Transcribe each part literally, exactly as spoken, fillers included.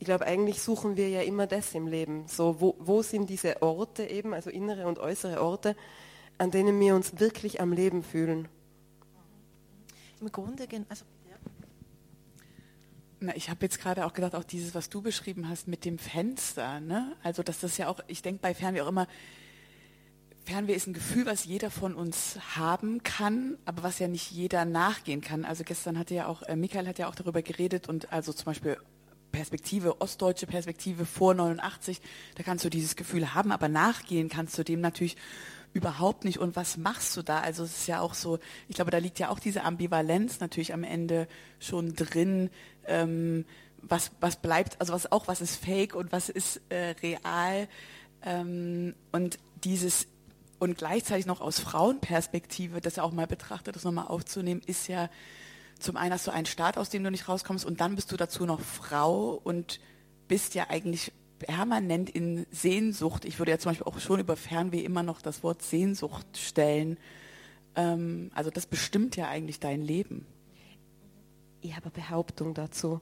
ich glaube, eigentlich suchen wir ja immer das im Leben. So, wo, wo sind diese Orte eben, also innere und äußere Orte, an denen wir uns wirklich am Leben fühlen? Im Grunde, also ja. Na, ich habe jetzt gerade auch gedacht, auch dieses, was du beschrieben hast mit dem Fenster, ne? Also dass das ja auch, ich denke bei Fernweh auch immer, Fernweh ist ein Gefühl, was jeder von uns haben kann, aber was ja nicht jeder nachgehen kann. Also gestern hatte ja auch, äh, Michael hat ja auch darüber geredet und also zum Beispiel Perspektive, ostdeutsche Perspektive vor neunundachtzig, da kannst du dieses Gefühl haben, aber nachgehen kannst du dem natürlich überhaupt nicht. Und was machst du da? Also es ist ja auch so, ich glaube, da liegt ja auch diese Ambivalenz natürlich am Ende schon drin, ähm, was, was bleibt, also was auch, was ist fake und was ist äh, real, ähm, und dieses und gleichzeitig noch aus Frauenperspektive, das ja auch mal betrachtet, das nochmal aufzunehmen, ist ja, zum einen hast du einen Staat, aus dem du nicht rauskommst, und dann bist du dazu noch Frau und bist ja eigentlich permanent in Sehnsucht. Ich würde ja zum Beispiel auch schon über Fernweh immer noch das Wort Sehnsucht stellen. Ähm, also das bestimmt ja eigentlich dein Leben. Ich habe eine Behauptung dazu.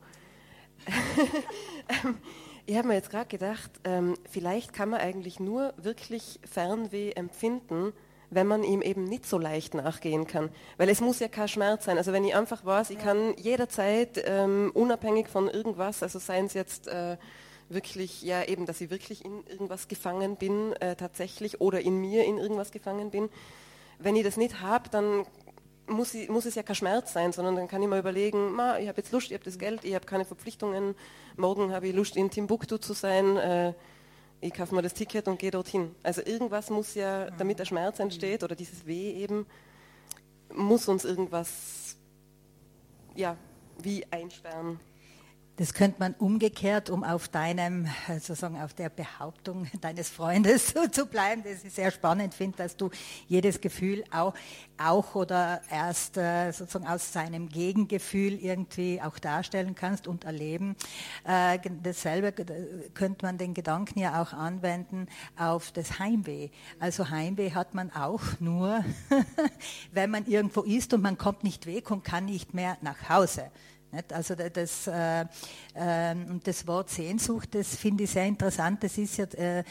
Ich habe mir jetzt gerade gedacht, ähm, vielleicht kann man eigentlich nur wirklich Fernweh empfinden, wenn man ihm eben nicht so leicht nachgehen kann. Weil es muss ja kein Schmerz sein. Also wenn ich einfach weiß, ich kann jederzeit, ähm, unabhängig von irgendwas, also seien es jetzt äh, wirklich, ja eben, dass ich wirklich in irgendwas gefangen bin, äh, tatsächlich, oder in mir in irgendwas gefangen bin. Wenn ich das nicht habe, dann muss, ich, muss es ja kein Schmerz sein, sondern dann kann ich mal überlegen, ma, ich habe jetzt Lust, ich habe das Geld, ich habe keine Verpflichtungen, morgen habe ich Lust, in Timbuktu zu sein, äh, ich kaufe mir das Ticket und gehe dorthin. Also irgendwas muss ja, damit der Schmerz entsteht, oder dieses Weh eben, muss uns irgendwas, ja, wie einsperren. Das könnte man umgekehrt, um auf deinem, sozusagen auf der Behauptung deines Freundes so zu bleiben, das ich sehr spannend finde, dass du jedes Gefühl auch, auch oder erst äh, sozusagen aus seinem Gegengefühl irgendwie auch darstellen kannst und erleben. Äh, dasselbe könnte man den Gedanken ja auch anwenden auf das Heimweh. Also Heimweh hat man auch nur, wenn man irgendwo ist und man kommt nicht weg und kann nicht mehr nach Hause. Also das, äh, äh, das Wort Sehnsucht, das finde ich sehr interessant. Das ist ja äh,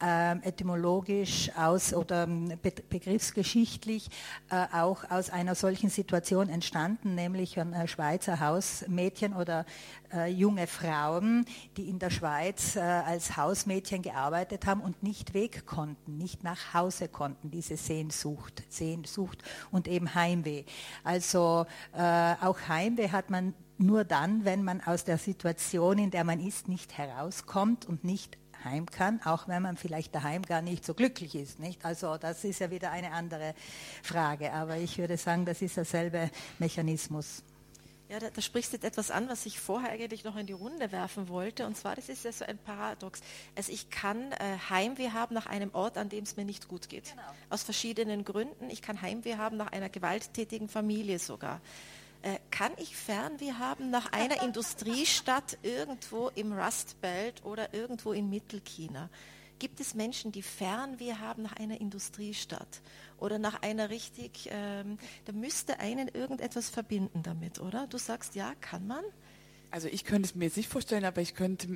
etymologisch aus oder be- begriffsgeschichtlich äh, auch aus einer solchen Situation entstanden, nämlich ein äh, Schweizer Hausmädchen oder äh, junge Frauen, die in der Schweiz äh, als Hausmädchen gearbeitet haben und nicht weg konnten, nicht nach Hause konnten, diese Sehnsucht, Sehnsucht und eben Heimweh. Also äh, auch Heimweh hat man nur dann, wenn man aus der Situation, in der man ist, nicht herauskommt und nicht heim kann, auch wenn man vielleicht daheim gar nicht so glücklich ist, nicht? Also das ist ja wieder eine andere Frage, aber ich würde sagen, das ist derselbe Mechanismus. Ja, da, da sprichst du jetzt etwas an, was ich vorher eigentlich noch in die Runde werfen wollte, und zwar, das ist ja so ein Paradox. Also ich kann äh, Heimweh haben nach einem Ort, an dem es mir nicht gut geht. Genau. Aus verschiedenen Gründen. Ich kann Heimweh haben nach einer gewalttätigen Familie sogar. Äh, kann ich Fernweh haben nach einer Industriestadt irgendwo im Rust Belt oder irgendwo in Mittelchina? Gibt es Menschen, die Fernweh haben nach einer Industriestadt oder nach einer richtig, ähm, da müsste einen irgendetwas verbinden damit, oder? Du sagst, ja, kann man? Also ich könnte es mir jetzt nicht vorstellen, aber ich könnte,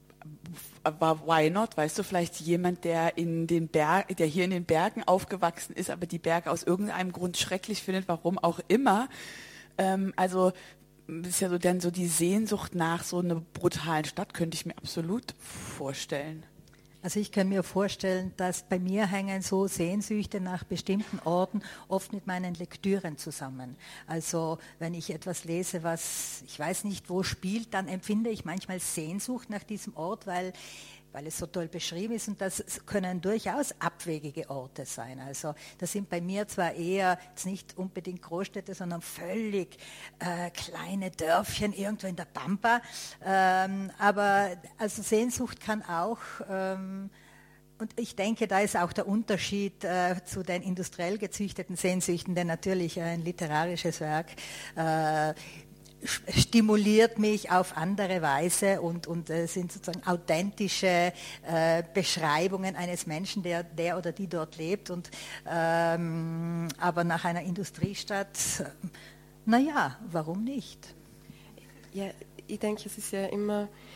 aber why not? Weißt du, vielleicht jemand, der in den Berg, der hier in den Bergen aufgewachsen ist, aber die Berge aus irgendeinem Grund schrecklich findet, warum auch immer. Ähm, also das ist ja so dann so die Sehnsucht nach so einer brutalen Stadt, könnte ich mir absolut vorstellen. Also ich kann mir vorstellen, dass bei mir hängen so Sehnsüchte nach bestimmten Orten oft mit meinen Lektüren zusammen. Also wenn ich etwas lese, was ich weiß nicht wo spielt, dann empfinde ich manchmal Sehnsucht nach diesem Ort, weil weil es so toll beschrieben ist, und das können durchaus abwegige Orte sein. Also das sind bei mir zwar eher jetzt nicht unbedingt Großstädte, sondern völlig äh, kleine Dörfchen irgendwo in der Pampa. Ähm, aber also Sehnsucht kann auch, ähm, und ich denke, da ist auch der Unterschied äh, zu den industriell gezüchteten Sehnsüchten, denn natürlich ein literarisches Werk äh, stimuliert mich auf andere Weise und, und äh, sind sozusagen authentische äh, Beschreibungen eines Menschen, der, der oder die dort lebt. Und, ähm, aber nach einer Industriestadt, naja, warum nicht? Ja, ich denke, es ist ja immer,